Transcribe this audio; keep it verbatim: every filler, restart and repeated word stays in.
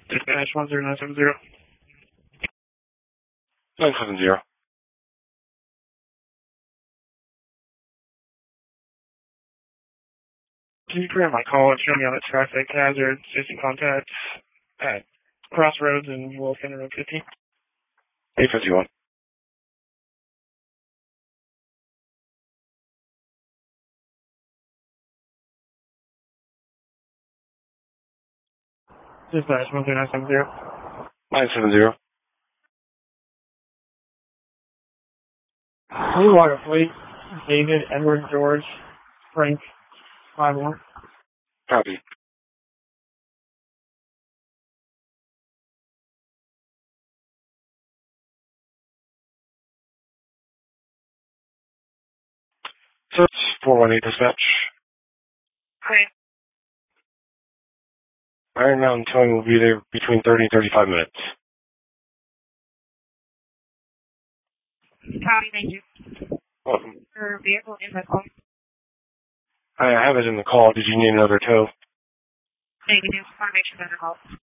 Dispatch one zero nine seven zero. nine seven zero. Can you grab my call and show me on a traffic hazard, safety contact at Crossroads and Wilson Road fifteen? eight fifty-one. Dispatch one zero nine seven zero. nine seven zero. Bluewater Fleet, David, Edward, George, Frank, five one. Copy. Search four one eight dispatch. Hi. Iron Mountain Towing will be there between thirty and thirty-five minutes. Copy, thank you. Welcome. For vehicle in the call. I have it in the call. Did you need another tow? Thank you. Just want to make sure there's a call.